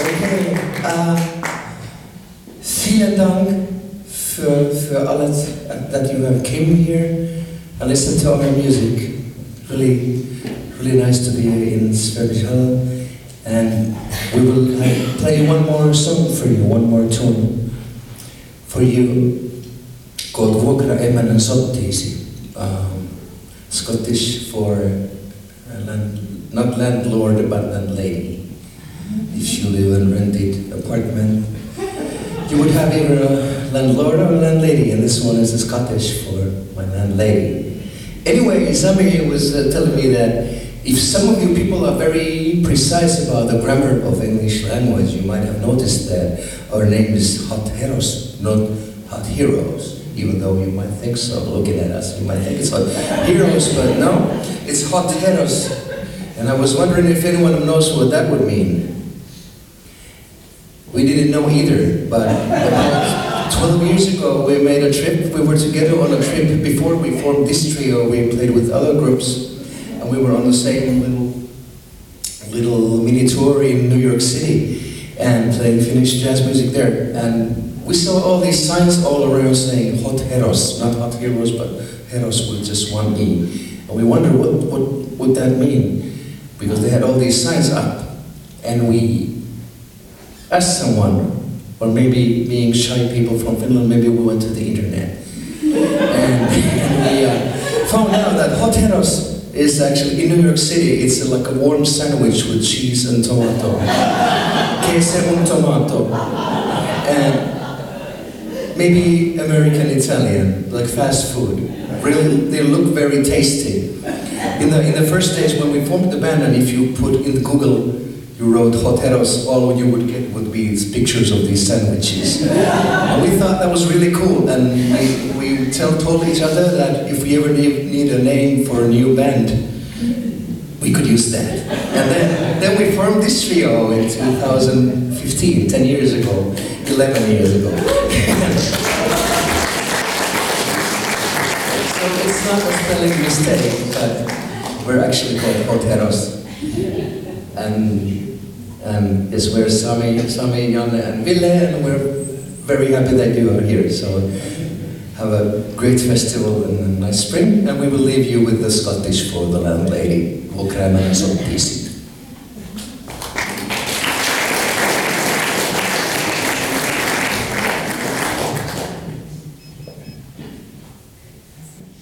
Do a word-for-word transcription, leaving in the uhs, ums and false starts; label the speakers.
Speaker 1: Okay, uh, vielen Dank für, für alles that you have came here and listened to our music. Really, really nice to be in Sveriges Hall. And we will uh, play one more song for you, one more tune for you called Vuokra Emännän Sottiisi, um, Scottish for uh, land, not landlord but landlady. If you live in a rented apartment, you would have either a landlord or a landlady, and this one is a Scottish for my landlady. Anyway, somebody was uh, telling me that if some of you people are very precise about the grammar of English language, you might have noticed that our name is Hot Heroes, not Hot Heroes, even though you might think so, looking at us, you might think it's Hot Heroes, but no, it's Hot Heroes. And I was wondering if anyone knows what that would mean. We didn't know either, but about twelve years ago we made a trip. We were together on a trip before we formed this trio. We played with other groups, and we were on the same little, little mini tour in New York City and playing Finnish jazz music there. And we saw all these signs all around saying Hot Heroes, not Hot Heroes, but Heroes with just one E. And we wondered what, what would that mean, because they had all these signs up, and we asked someone, or maybe being shy people from Finland, maybe we went to the internet. And, and we uh, found out that Hot Heroes is actually in New York City. It's like a warm sandwich with cheese and tomato. Queso un tomato. And maybe American Italian, like fast food. Really, they look very tasty. In the, in the first days when we formed the band, and if you put in Google, you wrote Hot Heroes, all you would get would be these pictures of these sandwiches. And we thought that was really cool, and we, we tell, told each other that if we ever need, need a name for a new band, we could use that. And then, then we formed this trio in two thousand fifteen, ten years ago, eleven years ago. So it's not a spelling mistake, but we're actually called Hot Heroes. And Um, is where Sami, Sami, Janne and Ville, and we're very happy that you are here. So have a great festival and a nice spring, and we will leave you with the Scottish for the landlady, Vuokra Emännän Sottiisi.